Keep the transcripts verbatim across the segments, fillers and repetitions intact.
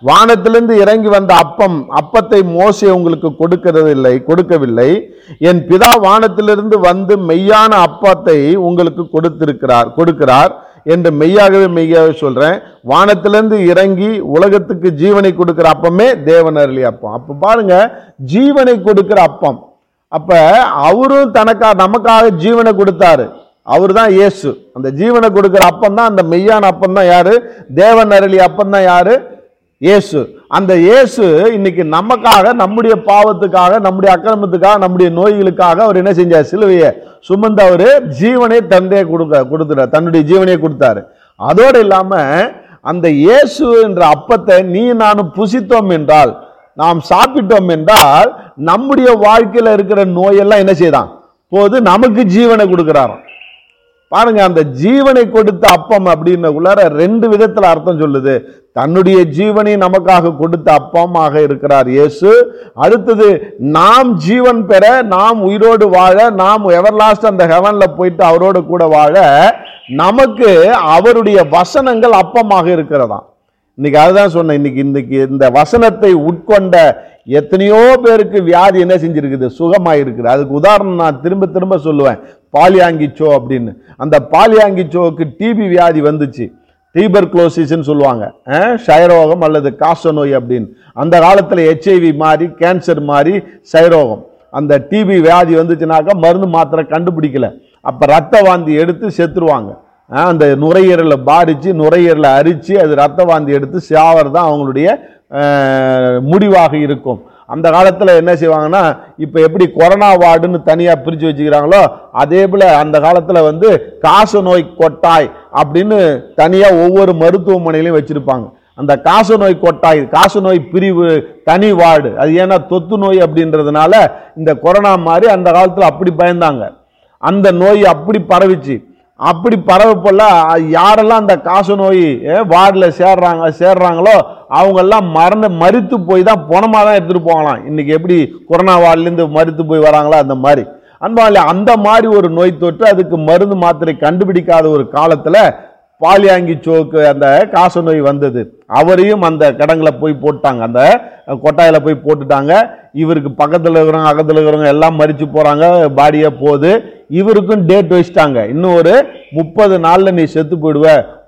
வானத்திலிருந்து இறங்கி வந்த அப்பம் அப்பத்தை மோசே உங்களுக்கு கொடுக்கிறதில்லை கொடுக்கவில்லை. என் பிதா வானத்திலிருந்து வந்து மெய்யான அப்பத்தை உங்களுக்கு கொடுத்திருக்கிறார் கொடுக்கிறார் என்று மெய்யாகவே மெய்யாகவே சொல்றேன். வானத்திலிருந்து இறங்கி உலகத்துக்கு ஜீவனை கொடுக்கிற அப்பமே தேவன் அருளிய அப்பம். அப்ப பாருங்க, ஜீவனை கொடுக்கிற அப்பம். அப்ப அவரும் தனக்காக நமக்காக ஜீவனை கொடுத்தாரு. அவர் தான் இயேசு. அந்த ஜீவனை கொடுக்கிற அப்பம் தான், அந்த மெய்யான அப்பம் தான் யாரு? தேவன் அருளிய அப்பம் தான் யாரு? இயேசு. அந்த இயேசு இன்னைக்கு நமக்காக, நம்முடைய பாவத்துக்காக, நம்முடைய அக்கிரமத்துக்காக, நம்முடைய நோய்களுக்காக அவர் என்ன செஞ்சார்? சிலுவையை சுமந்த அவரு ஜீவனை தந்தையை கொடுக்க கொடுத்துட்டார் தன்னுடைய ஜீவனையை கொடுத்தாரு. அதோடு இல்லாம அந்த இயேசு என்ற அப்பத்தை நீ நானும் புசித்தோம் என்றால், நாம் சாப்பிட்டோம் என்றால், நம்முடைய வாழ்க்கையில இருக்கிற நோயெல்லாம் என்ன செய்தான் போது நமக்கு ஜீவனை கொடுக்கிறாராம். பாருங்க, அந்த ஜீவனை கொடுத்த அப்பம் அப்படின்னக்குள்ளார ரெண்டு விதத்துல அர்த்தம் சொல்லுது. தன்னுடைய ஜீவனை நமக்காக கொடுத்த அப்பமாக இருக்கிறார் இயேசு. அடுத்தது, நாம் ஜீவன் பெற, நாம் உயிரோடு வாழ, நாம் எவர்லாஸ்ட் அந்த ஹெவன்ல போயிட்டு அவரோடு கூட வாழ நமக்கு அவருடைய வசனங்கள் அப்பமாக இருக்கிறதாம். இன்னைக்கு அதுதான் சொன்னேன். இன்னைக்கு இன்னைக்கு இந்த வசனத்தை உட்கொண்ட எத்தனையோ பேருக்கு வியாதி என்ன செஞ்சிருக்குது? சுகமாயிருக்குது. அதுக்கு உதாரணம் நான் திரும்ப திரும்ப சொல்லுவேன், பாலியாங்கிச்சோ அப்படின்னு. அந்த பாலியாங்கிச்சோவுக்கு டிபி வியாதி வந்துச்சு, டீபர்குலோசிஸ்ன்னு சொல்லுவாங்க, ஷயரோகம் அல்லது காச நோய் அப்படின்னு. அந்த காலத்தில் ஹெச்ஐவி மாதிரி, கேன்சர் மாதிரி ஷயரோகம். அந்த டிபி வியாதி வந்துச்சுனாக்கா மருந்து மாத்திரை கண்டுபிடிக்கல, அப்போ ரத்த வாந்தி எடுத்து செத்துருவாங்க. அந்த நுரையீரலை பாதிச்சு, நுரையீரலை அரிச்சு அது ரத்த வாந்தி எடுத்து சாவர் தான் அவங்களுடைய முடிவாக இருக்கும். அந்த காலத்தில் என்ன செய்வாங்கன்னா, இப்போ எப்படி கொரோனா வார்டுன்னு தனியாக பிரித்து வச்சுக்கிறாங்களோ அதே போல் அந்த காலத்தில் வந்து காச நோய் கொட்டாய் அப்படின்னு தனியாக ஒவ்வொரு மருத்துவமனையிலையும் வச்சுருப்பாங்க. அந்த காச நோய் கொட்டாய், காச நோய் பிரிவு தனி வார்டு. அது ஏன்னா தொத்து நோய் அப்படின்றதுனால இந்த கொரோனா மாதிரி அந்த காலத்தில் அப்படி பயந்தாங்க. அந்த நோய் அப்படி பரவிச்சு. அப்படி பரவப்போல யாரெல்லாம் அந்த காச நோய் வார்டில் சேர்றாங்க சேர்றாங்களோ அவங்கெல்லாம் மறந்து மரித்து போய் தான் பணமாக தான் எடுத்துகிட்டு போகலாம். இன்னைக்கு எப்படி கொரோனா வார்டுலேருந்து மரித்து போய் வராங்களோ அந்த மாதிரி. அன்பாலே, அந்த மாதிரி ஒரு நோய் தொற்று, அதுக்கு மருந்து மாத்திரை கண்டுபிடிக்காத ஒரு காலத்தில் பாலியாங்கிச்சோக்கு அந்த காச நோய் வந்தது. அவரையும் அந்த கடங்களை போய் போட்டாங்க, அந்த கொட்டாயில போய் போட்டுட்டாங்க. இவருக்கு பக்கத்தில் இருக்கிறவங்க அகத்தில் இருக்கிறவங்க எல்லாம் மறிச்சு போறாங்க, பாடியே போகுது. இவருக்கும் டேட் வச்சுட்டாங்க, இன்னும் ஒரு முப்பது நாள்ல நீ செத்து போயிடுவ,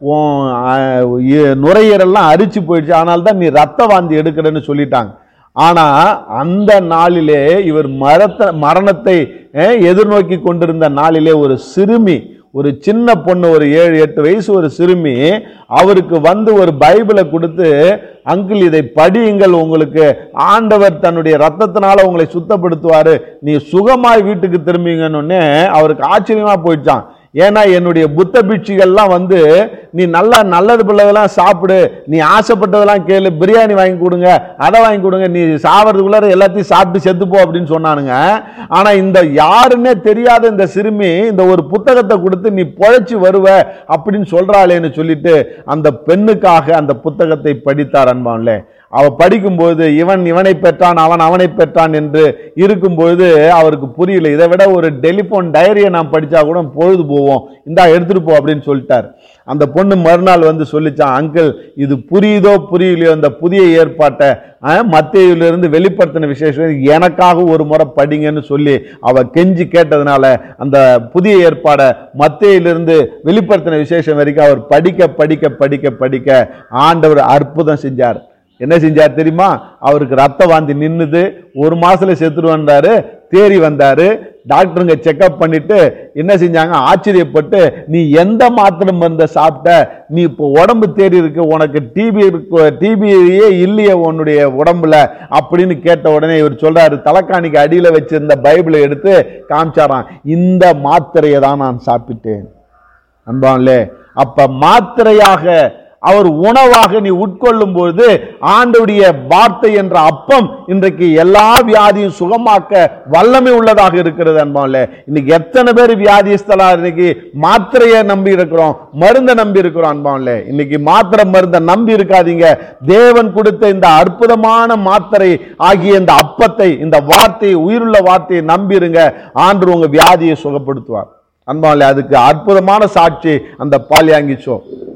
நுரையீரல்லாம் அரிச்சு போயிடுச்சு, ஆனால் தான் நீ ரத்த வாந்தி எடுக்கிறன்னு சொல்லிட்டாங்க. ஆனா அந்த நாளிலே இவர் மரத்த மரணத்தை எதிர்நோக்கி கொண்டிருந்த நாளிலே ஒரு சிறுமி, ஒரு சின்ன பொண்ணு, ஒரு ஏழு எட்டு வயசு ஒரு சிறுமி அவருக்கு வந்து ஒரு பைபிளை கொடுத்து, அங்கிள் இதை படியுங்கள், உங்களுக்கு ஆண்டவர் தன்னுடைய ரத்தத்தினால உங்களை சுத்தப்படுத்துவாரு, நீ சுகமாய் வீட்டுக்கு திரும்பிங்கன்னு அவருக்கு ஆச்சரியமா போயிடுச்சான். ஏன்னா என்னுடைய புத்த பிட்சிகள்லாம் வந்து, நீ நல்லா நல்லது பிள்ளைதெல்லாம் சாப்பிடு, நீ ஆசைப்பட்டதெல்லாம் கேளு, பிரியாணி வாங்கி கொடுங்க, அதை வாங்கி கொடுங்க, நீ சாவறதுக்குள்ளார எல்லாத்தையும் சாப்பிட்டு செத்துப்போ அப்படின்னு சொன்னானுங்க. ஆனா இந்த யாருன்னே தெரியாத இந்த சிறுமி இந்த ஒரு புத்தகத்தை கொடுத்து நீ பொழைச்சி வருவ அப்படின்னு சொல்றாளேன்னு சொல்லிட்டு அந்த பெண்ணுக்காக அந்த புத்தகத்தை படித்தார். அன்பான்லே, அவ படிக்கும்போது இவன் இவனை பெற்றான், அவன் அவனை பெற்றான் என்று இருக்கும்போது அவருக்கு புரியல. இதை விட ஒரு டெலிபோன் டைரியை நாம் படிச்சா கூட பொழுது போவோம், இந்தா எடுத்துட்டு போ அப்படின்னு சொல்லிட்டார். அந்த பொண்ணு மறுநாள் வந்து சொல்லிச்சான், அங்கிள் இது புரியுதோ புரியலையோ, அந்த புதிய ஏற்பாட்டை மத்தேயுவிலிருந்து வெளிப்படுத்தின விசேஷம் எனக்காக ஒரு முறை படிங்கன்னு சொல்லி அவ கெஞ்சி கேட்டதுனால அந்த புதிய ஏற்பாடை மத்தேயிலிருந்து வெளிப்படுத்தின விசேஷம் வரைக்கும் அவர் படிக்க படிக்க படிக்க படிக்க ஆண்டவர் அற்புதம் செஞ்சார். என்ன செஞ்சார் தெரியுமா? அவருக்கு ரத்த வாந்தி நின்னுது, ஒரு மாசத்துல செத்துட்டு வந்தாரு, தேறி வந்தாரு. டாக்டருங்க செக்அப் பண்ணிட்டு என்ன செஞ்சாங்க, ஆச்சரியப்பட்டு, நீ எந்த மாத்திரை மருந்தை சாப்பிட்ட, நீ இப்போ உடம்பு தேறி இருக்கு, உனக்கு டிபி இருக்கு, டிபியே இல்லையே உன்னுடைய உடம்புல அப்படின்னு கேட்ட உடனே இவர் சொல்றாரு, தலைக்காணிக்கு அடியில வச்சிருந்த பைபிளை எடுத்து காமிச்சாராம், இந்த மாத்திரையை தான் நான் சாப்பிட்டேன். அன்பான்லே, அப்ப மாத்திரையாக அவர் உணவாக நீ உட்கொள்ளும் பொழுது ஆண்டவருடைய வார்த்தை என்ற அப்பம் இன்றைக்கு எல்லா வியாதியும் சுகமாக்க வல்லமை உள்ளதாக இருக்கிறது. அன்பாலே, இன்னைக்கு எத்தனை பேர் வியாதிஸ்தலா இன்னைக்கு மாத்திரையை நம்பி இருக்கிறோம், மருந்தை நம்பி இருக்கிறோம். அன்பாலே, இன்னைக்கு மாத்திரை மருந்தை நம்பி இருக்காதீங்க. தேவன் கொடுத்த இந்த அற்புதமான மாத்திரை ஆகிய இந்த அப்பத்தை, இந்த வார்த்தையை, உயிருள்ள வார்த்தையை நம்பிருங்க. ஆண்டவர் உங்க வியாதியை சுகப்படுத்துவார். அன்பாலே, அதுக்கு அற்புதமான சாட்சி அந்த பாலியாங்கிச்சோ.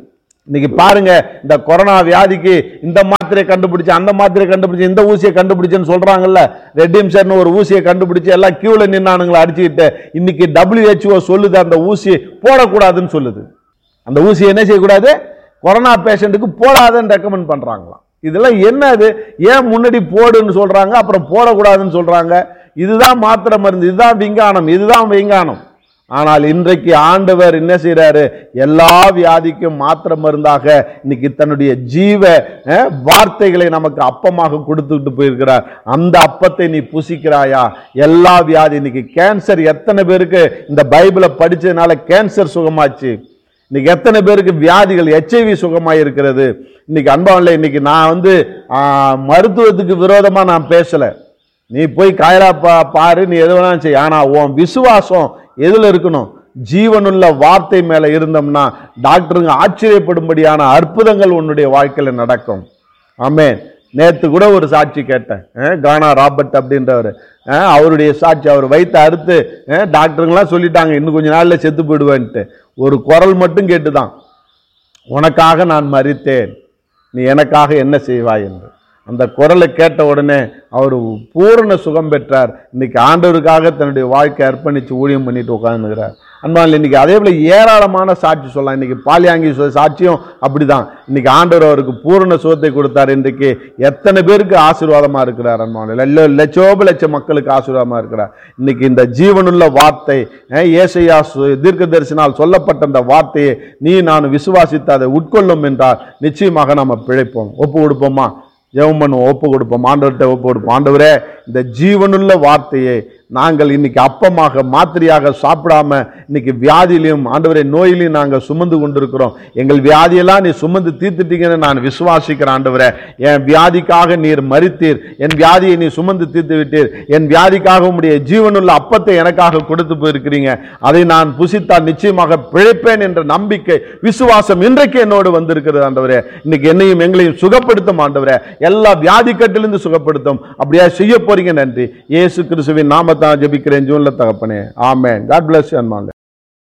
இன்னைக்கு பாருங்க, இந்த கொரோனா வியாதிக்கு இந்த மாத்திரை கண்டுபிடிச்சு, அந்த மாத்திரை கண்டுபிடிச்சு, இந்த ஊசியை கண்டுபிடிச்சுன்னு சொல்றாங்கல்ல. ரெடிம்ஷன் ஒரு ஊசியை கண்டுபிடிச்சு எல்லாம் கியூல நின்னானுங்களை அடிச்சுக்கிட்டு, இன்னைக்கு டபிள்யூஹெச்ஓ சொல்லுது அந்த ஊசி போடக்கூடாதுன்னு சொல்லுது. அந்த ஊசி என்ன செய்யக்கூடாது, கொரோனா பேஷண்ட்டுக்கு போடாதுன்னு ரெக்கமெண்ட் பண்றாங்களாம். இதெல்லாம் என்னது? ஏன் முன்னாடி போடுன்னு சொல்றாங்க, அப்புறம் போடக்கூடாதுன்னு சொல்றாங்க? இதுதான் மாத்திரை மருந்து, இதுதான் விஞ்ஞானம், இதுதான் விஞ்ஞானம். ஆனால் இன்றைக்கு ஆண்டவர் என்ன செய்யறாரு? எல்லா வியாதிக்கும் மாத்திரை மருந்தாக இன்னைக்கு தன்னுடைய ஜீவ வார்த்தைகளை நமக்கு அப்பமாக கொடுத்துட்டு போயிருக்கிறார். அந்த அப்பத்தை நீ புசிக்கிறாயா? எல்லா வியாதி, இன்னைக்கு கேன்சர் எத்தனை பேருக்கு இந்த பைபிளை படிச்சதுனால கேன்சர் சுகமாச்சு? இன்னைக்கு எத்தனை பேருக்கு வியாதிகள், எச்ஐவி சுகமாய் இருக்கிறது? இன்னைக்கு அன்பாவில் இன்னைக்கு நான் வந்து மருத்துவத்துக்கு விரோதமா நான் பேசல. நீ போய் காயலா பா பாரு, நீ எது வேணாலும் செய். ஆனா உன் விசுவாசம் எதுல இருக்கணும்? ஜீவனுள்ள வார்த்தை மேல இருந்தோம்னா டாக்டருங்க ஆச்சரியப்படும்படியான அற்புதங்கள் உன்னுடைய வாழ்க்கையில நடக்கும். ஆமென். நேத்து கூட ஒரு சாட்சி கேட்டேன். கானா ராபர்ட் அப்படின்றவர், அவருடைய சாட்சி. அவர் வைத்த அறுத்து டாக்டருங்கெல்லாம் சொல்லிட்டாங்க இன்னும் கொஞ்ச நாள்ல செத்து போயிடுவேன்ட்டு. ஒரு குரல் மட்டும் கேட்டுதான், உனக்காக நான் மரித்தேன், நீ எனக்காக என்ன செய்வாய் என்று. அந்த குரலை கேட்ட உடனே அவர் பூரண சுகம் பெற்றார். இன்னைக்கு ஆண்டவருக்காக தன்னுடைய வாழ்க்கை அர்ப்பணித்து ஊழியம் பண்ணிட்டு உட்கார்ந்துக்கிறார். அன்பால் இன்னைக்கு அதே போல ஏராளமான சாட்சி சொல்லலாம். இன்னைக்கு பாலியாங்கி சாட்சியும் அப்படிதான். இன்னைக்கு ஆண்டவர் அவருக்கு பூரண சுகத்தை கொடுத்தார். இன்றைக்கு எத்தனை பேருக்கு ஆசீர்வாதமா இருக்கிறார்? அன்பால் லட்சோப லட்சம் மக்களுக்கு ஆசீர்வாதமா இருக்கிறார். இன்னைக்கு இந்த ஜீவனுள்ள வார்த்தை, ஏசாயா தீர்க்க தரிசனால் சொல்லப்பட்ட அந்த வார்த்தையை நீ நான் விசுவாசித்து அதை உட்கொள்ளும் என்றால் நிச்சயமாக நம்ம பிழைப்போம். ஒப்பு கொடுப்போமா? ஜெபம் பண்ணுவோம், ஒப்பு கொடுப்போம், ஆண்டவர்கிட்ட ஒப்பு கொடுப்போம். ஆண்டவரே, இந்த ஜீவனுள்ள வார்த்தையை நாங்கள் இன்னைக்கு அப்பமாக மாத்திரையாக சாப்பிடாம இன்னைக்கு வியாதியிலையும் ஆண்டவரே நோயிலையும் நாங்கள் சுமந்து கொண்டிருக்கிறோம். எங்கள் வியாதியெல்லாம் நீ சுமந்து தீர்த்துட்டீங்கன்னு நான் விசுவாசிக்கிறேன். ஆண்டவரே, என் வியாதிக்காக நீர் மரித்தீர், என் வியாதியை நீ சுமந்து தீர்த்து விட்டீர், என் வியாதிக்காக உம்முடைய ஜீவனுள்ள அப்பத்தை எனக்காக கொடுத்து போயிருக்கிறீங்க, அதை நான் புசித்தால் நிச்சயமாக பிழைப்பேன் என்ற நம்பிக்கை, விசுவாசம் இன்றைக்கு என்னோடு வந்திருக்கிறது. ஆண்டவரே, இன்னைக்கு என்னையும் எங்களையும் சுகப்படுத்தும். ஆண்டவரே, எல்லா வியாதி கட்டிலிருந்து சுகப்படுத்தும். அப்படியா செய்ய போறீங்க. நன்றி. இயேசு கிறிஸ்துவின் நாமத்தை ஜெபிக்கிறேன் ஜீவனுள்ள தகப்பனே. ஆமென். God bless you.